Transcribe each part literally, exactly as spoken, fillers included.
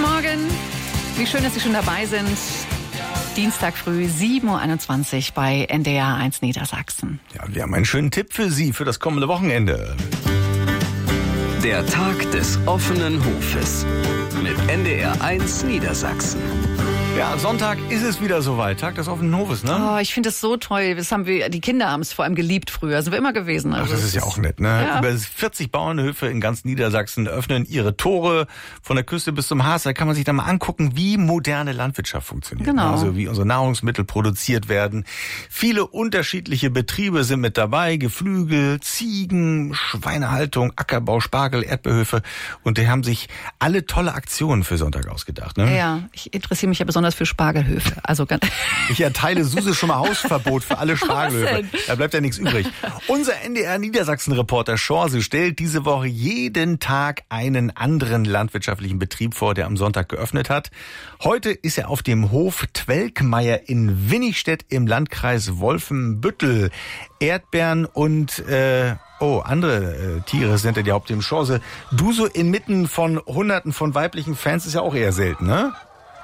Morgen. Wie schön, dass Sie schon dabei sind. Dienstag früh, sieben Uhr einundzwanzig bei N D R eins Niedersachsen. Ja, wir haben einen schönen Tipp für Sie für das kommende Wochenende. Der Tag des offenen Hofes mit N D R eins Niedersachsen. Ja, Sonntag ist es wieder soweit. Tag des offenen Hofes, ne? Oh, ich finde das so toll. Das haben wir, die Kinder haben es vor allem geliebt früher. Sind wir immer gewesen. Also Ach, das ist ja auch nett, ne? Ja. Über vierzig Bauernhöfe in ganz Niedersachsen öffnen ihre Tore von der Küste bis zum Harz. Da kann man sich dann mal angucken, wie moderne Landwirtschaft funktioniert. Genau. Also wie unsere Nahrungsmittel produziert werden. Viele unterschiedliche Betriebe sind mit dabei. Geflügel, Ziegen, Schweinehaltung, Ackerbau, Spargel, Erdbeerhöfe. Und die haben sich alle tolle Aktionen für Sonntag ausgedacht, ne? Ja, ich interessiere mich ja besonders für Spargelhöfe. Also ganz Ich erteile Suse schon mal Hausverbot für alle Spargelhöfe. Da bleibt ja nichts übrig. Unser N D R Niedersachsen-Reporter Schorse stellt diese Woche jeden Tag einen anderen landwirtschaftlichen Betrieb vor, der am Sonntag geöffnet hat. Heute ist er auf dem Hof Twelkmeier in Winnigstedt im Landkreis Wolfenbüttel. Erdbeeren und äh, oh, andere äh, Tiere sind ja die Hauptthemen. Schorse, du so inmitten von Hunderten von weiblichen Fans ist ja auch eher selten, ne?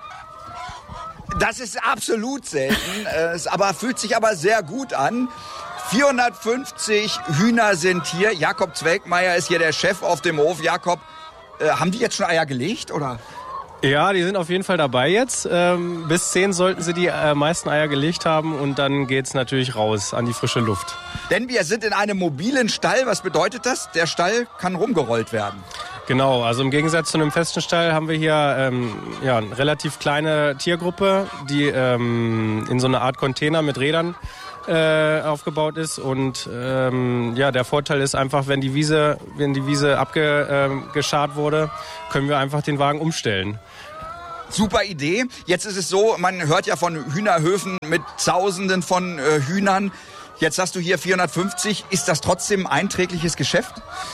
Das ist absolut selten, es aber fühlt sich aber sehr gut an. vierhundertfünfzig Hühner sind hier. Jakob Twelkmeier ist hier der Chef auf dem Hof. Jakob, äh, haben die jetzt schon Eier gelegt, oder? Ja, die sind auf jeden Fall dabei jetzt. Ähm, bis zehn sollten sie die äh, meisten Eier gelegt haben und dann geht's natürlich raus an die frische Luft. Denn wir sind in einem mobilen Stall. Was bedeutet das? Der Stall kann rumgerollt werden. Genau, also im Gegensatz zu einem festen Stall haben wir hier ähm, ja, eine relativ kleine Tiergruppe, die ähm, in so einer Art Container mit Rädern äh, aufgebaut ist. Und ähm, ja, der Vorteil ist einfach, wenn die Wiese, wenn die Wiese abgeschart wurde, können wir einfach den Wagen umstellen. Super Idee. Jetzt ist es so, man hört ja von Hühnerhöfen mit Tausenden von äh, Hühnern. Jetzt hast du hier vierhundertfünfzig. Ist das trotzdem ein einträgliches Geschäft?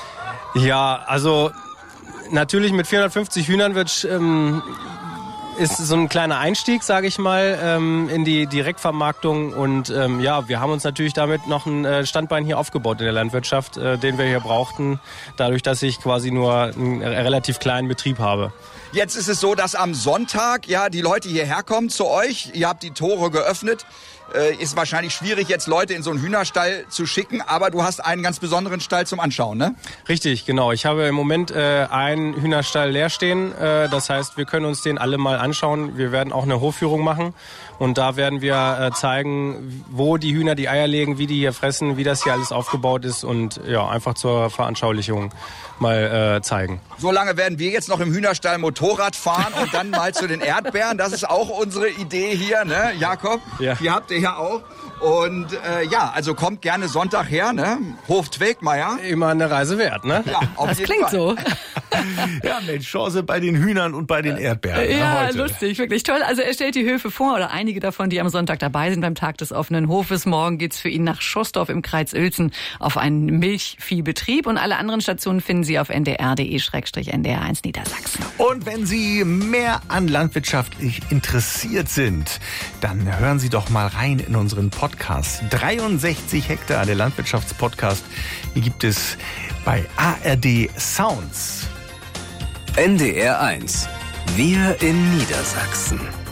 Ja, also natürlich mit vierhundertfünfzig Hühnern wird ähm, ist so ein kleiner Einstieg, sage ich mal, ähm, in die Direktvermarktung. Und ähm, ja, wir haben uns natürlich damit noch ein äh, Standbein hier aufgebaut in der Landwirtschaft, äh, den wir hier brauchten, dadurch, dass ich quasi nur einen relativ kleinen Betrieb habe. Jetzt ist es so, dass am Sonntag ja die Leute hierher kommen zu euch. Ihr habt die Tore geöffnet. Äh, ist wahrscheinlich schwierig, jetzt Leute in so einen Hühnerstall zu schicken, aber du hast einen ganz besonderen Stall zum Anschauen, ne? Richtig, genau. Ich habe im Moment äh, einen Hühnerstall leer stehen. Äh, das heißt, wir können uns den alle mal anschauen. Wir werden auch eine Hofführung machen und da werden wir äh, zeigen, wo die Hühner die Eier legen, wie die hier fressen, wie das hier alles aufgebaut ist und ja, einfach zur Veranschaulichung mal äh, zeigen. So lange werden wir jetzt noch im Hühnerstall Motorrad fahren und dann mal zu den Erdbeeren. Das ist auch unsere Idee hier, ne, Jakob? Ja. Die habt ihr ja auch. Und äh, ja, also kommt gerne Sonntag her, ne? Hof Twelkmeier. Immer eine Reise wert, ne? Ja, auf das jeden klingt Fall. so. Ja, Mensch, Chance bei den Hühnern und bei den Erdbeeren. Ja, heute. lustig, wirklich toll. Also er stellt die Höfe vor, oder einige davon, die am Sonntag dabei sind beim Tag des offenen Hofes. Morgen geht's für ihn nach Schoßdorf im Kreis Uelzen auf einen Milchviehbetrieb. Und alle anderen Stationen finden Sie auf n d r punkt d e slash n d r eins Niedersachsen. Und wenn Sie mehr an landwirtschaftlich interessiert sind, dann hören Sie doch mal rein in unseren Podcast. dreiundsechzig Hektar, der Landwirtschaftspodcast. Hier gibt es bei A R D Sounds. N D R eins. Wir in Niedersachsen.